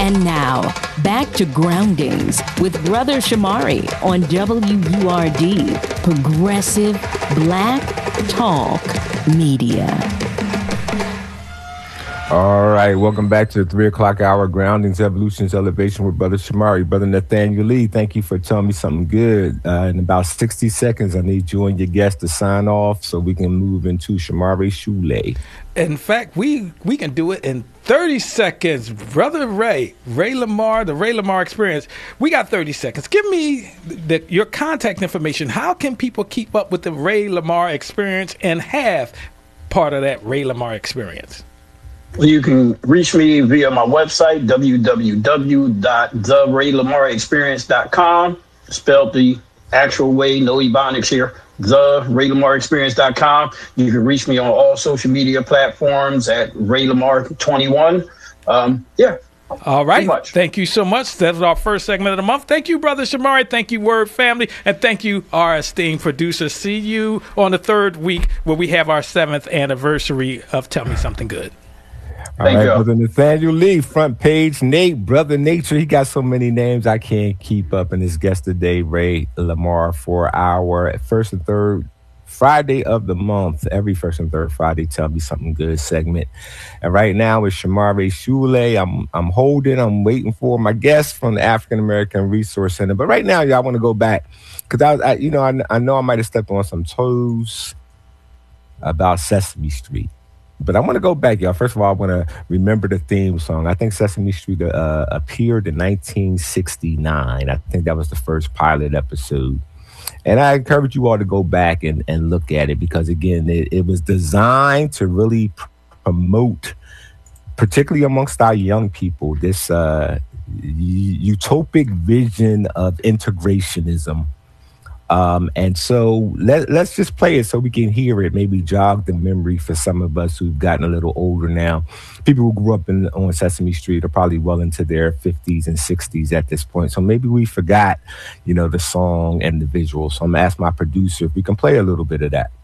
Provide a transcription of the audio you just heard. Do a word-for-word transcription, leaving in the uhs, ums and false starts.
And now, back to Groundings with Brother Shamari on W U R D, Progressive Black Talk Media. All right, welcome back to the three o'clock hour, Groundings, Evolutions, Elevation with Brother Shamari. Brother Nathaniel Lee, thank you for telling me something good. Uh, in about sixty seconds, I need you and your guest to sign off so we can move into Shamari Shule. In fact, we we can do it in thirty seconds. Brother Ray, Ray Lamar, the Ray Lamar Experience. We got thirty seconds. Give me the, your contact information. How can people keep up with the Ray Lamar Experience and have part of that Ray Lamar Experience? Well, you can reach me via my website, w w w dot the ray lamar experience dot com. Spelled the actual way, no ebonics here. the ray lamar experience dot com. You can reach me on all social media platforms at Ray Lamar twenty-one. Um, yeah. All right. Thank you so much. That's our first segment of the month. Thank you, Brother Shamari. Thank you, Word Family. And thank you, our esteemed producer. See you on the third week where we have our seventh anniversary of Tell Me Something Good. All Thank right, you. Brother Nathaniel Lee, front page Nate, Brother Nature. He got so many names I can't keep up. And his guest today, Ray Lamar, for our first and third Friday of the month. Every first and third Friday, Tell Me Something Good segment. And right now it's Shamari Shule. I'm I'm holding. I'm waiting for my guest from the African American Resource Center. But right now, y'all want to go back because I, was, I, you know, I, I know I might have stepped on some toes about Sesame Street. But I want to go back, y'all. First of all, I want to remember the theme song. I think Sesame Street uh, appeared in nineteen sixty-nine. I think that was the first pilot episode. And I encourage you all to go back and, and look at it because, again, it, it was designed to really pr- promote, particularly amongst our young people, this uh, utopic vision of integrationism. Um, and so let, let's just play it so we can hear it, maybe jog the memory for some of us who've gotten a little older now. People who grew up in, on Sesame Street are probably well into their fifties and sixties at this point. So maybe we forgot, you know, the song and the visual. So I'm going to ask my producer if we can play a little bit of that.